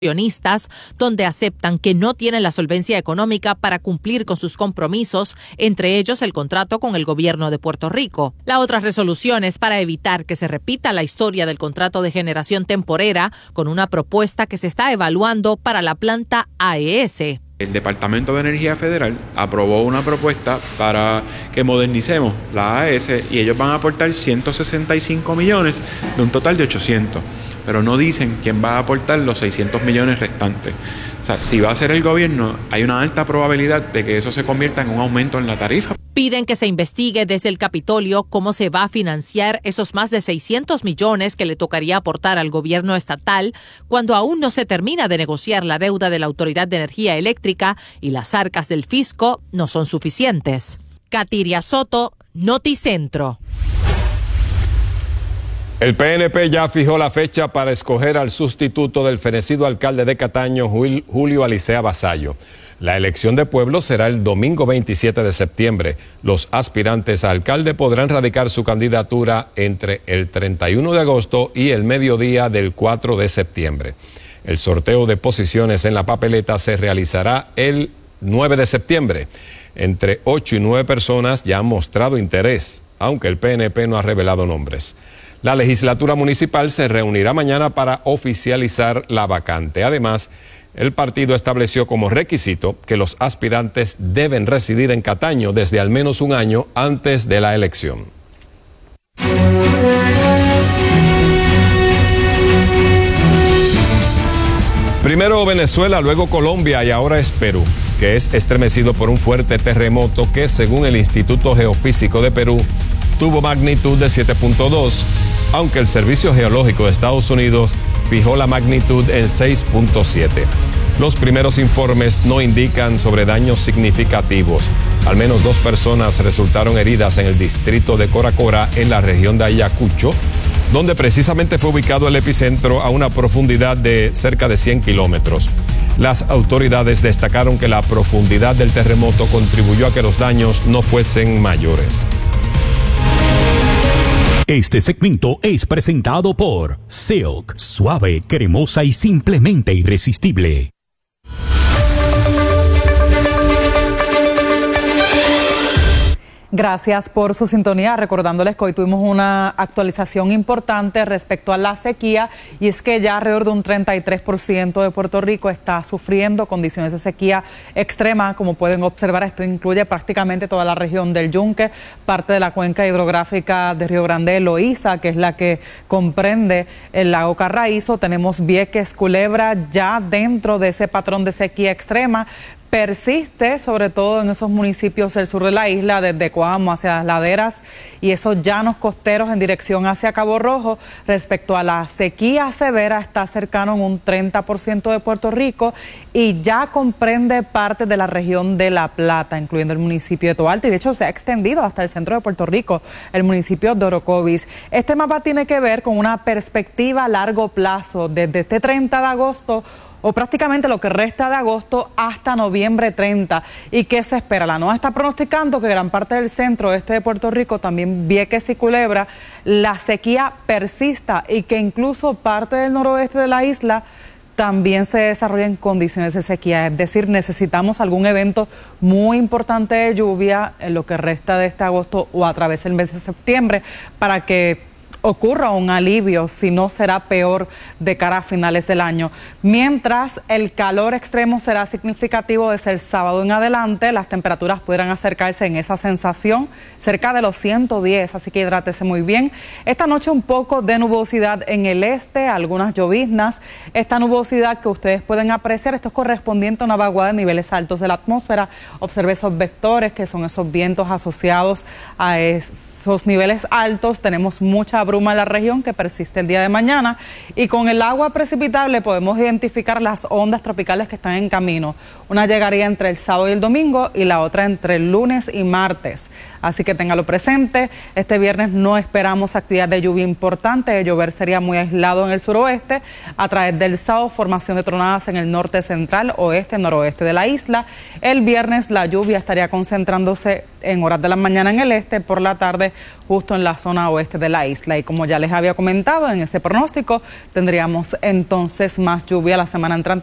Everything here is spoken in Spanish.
donde aceptan que no tienen la solvencia económica para cumplir con sus compromisos, entre ellos el contrato con el gobierno de Puerto Rico. La otra resolución es para evitar que se repita la historia del contrato de generación temporera con una propuesta que se está evaluando para la planta AES. El Departamento de Energía Federal aprobó una propuesta para que modernicemos la AES y ellos van a aportar 165 millones de un total de 800. Pero no dicen quién va a aportar los 600 millones restantes. O sea, si va a ser el gobierno, hay una alta probabilidad de que eso se convierta en un aumento en la tarifa. Piden que se investigue desde el Capitolio cómo se va a financiar esos más de 600 millones que le tocaría aportar al gobierno estatal cuando aún no se termina de negociar la deuda de la Autoridad de Energía Eléctrica y las arcas del fisco no son suficientes. Katiria Soto, Noticentro. El PNP ya fijó la fecha para escoger al sustituto del fenecido alcalde de Cataño, Julio Alicea Vasallo. La elección de pueblo será el domingo 27 de septiembre. Los aspirantes a alcalde podrán radicar su candidatura entre el 31 de agosto y el mediodía del 4 de septiembre. El sorteo de posiciones en la papeleta se realizará el 9 de septiembre. Entre 8 y 9 personas ya han mostrado interés, aunque el PNP no ha revelado nombres. La legislatura municipal se reunirá mañana para oficializar la vacante. Además, el partido estableció como requisito que los aspirantes deben residir en Cataño desde al menos un año antes de la elección. Primero Venezuela, luego Colombia y ahora es Perú, que es estremecido por un fuerte terremoto que, según el Instituto Geofísico de Perú, tuvo magnitud de 7.2, aunque el Servicio Geológico de Estados Unidos fijó la magnitud en 6.7. Los primeros informes no indican sobre daños significativos. Al menos 2 personas resultaron heridas en el distrito de Coracora, en la región de Ayacucho, donde precisamente fue ubicado el epicentro a una profundidad de cerca de 100 kilómetros. Las autoridades destacaron que la profundidad del terremoto contribuyó a que los daños no fuesen mayores. Este segmento es presentado por Silk, suave, cremosa y simplemente irresistible. Gracias por su sintonía, recordándoles que hoy tuvimos una actualización importante respecto a la sequía, y es que ya alrededor de un 33% de Puerto Rico está sufriendo condiciones de sequía extrema. Como pueden observar, esto incluye prácticamente toda la región del Yunque, parte de la cuenca hidrográfica de Río Grande de Loíza, que es la que comprende el lago Carraízo. Tenemos Vieques, Culebra, ya dentro de ese patrón de sequía extrema. Persiste sobre todo en esos municipios del sur de la isla, desde Coamo hacia las laderas y esos llanos costeros en dirección hacia Cabo Rojo. Respecto a la sequía severa, está cercano en un 30% de Puerto Rico y ya comprende parte de la región de La Plata, incluyendo el municipio de Toalta, y de hecho se ha extendido hasta el centro de Puerto Rico, el municipio de Orocovis. Este mapa tiene que ver con una perspectiva a largo plazo, desde este 30 de agosto o prácticamente lo que resta de agosto hasta noviembre 30. ¿Y qué se espera? La NOAA está pronosticando que gran parte del centro-oeste de Puerto Rico, también Vieques y Culebra, la sequía persista y que incluso parte del noroeste de la isla también se desarrolla en condiciones de sequía. Es decir, necesitamos algún evento muy importante de lluvia en lo que resta de este agosto o a través del mes de septiembre para que ocurra un alivio, si no será peor de cara a finales del año. Mientras el calor extremo será significativo desde el sábado en adelante, las temperaturas podrán acercarse en esa sensación cerca de los 110, así que hidrátese muy bien. Esta noche un poco de nubosidad en el este, algunas lloviznas. Esta nubosidad que ustedes pueden apreciar, esto es correspondiente a una vaguada de niveles altos de la atmósfera. Observe esos vectores que son esos vientos asociados a esos niveles altos. Tenemos mucha bruma en la región que persiste el día de mañana, y con el agua precipitable podemos identificar las ondas tropicales que están en camino. Una llegaría entre el sábado y el domingo y la otra entre el lunes y martes, así que téngalo presente. Este viernes no esperamos actividad de lluvia importante, de llover sería muy aislado en el suroeste. A través del sábado, formación de tronadas en el norte central, oeste, noroeste de la isla. El viernes la lluvia estaría concentrándose en horas de la mañana en el este, por la tarde justo en la zona oeste de la isla. y como ya les había comentado, en este pronóstico tendríamos entonces más lluvia la semana entrante.